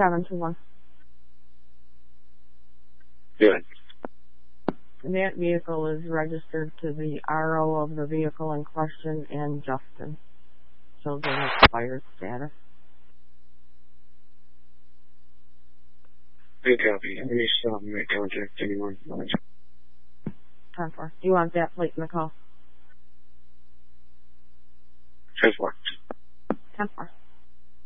721. Good. And that vehicle is registered to the RO of the vehicle in question and Justin. So the expired status. Good copy. Any stop and make contact anyone. 10-4. Do you want that plate in the call? 10-4. 10-4.